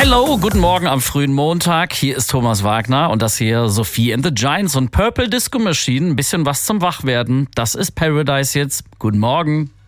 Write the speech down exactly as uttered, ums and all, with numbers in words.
Hallo, guten Morgen am frühen Montag. Hier ist Thomas Wagner und das hier Sophie and the Giants und Purple Disco Machine. Ein bisschen was zum Wachwerden. Das ist Paradise jetzt. Guten Morgen.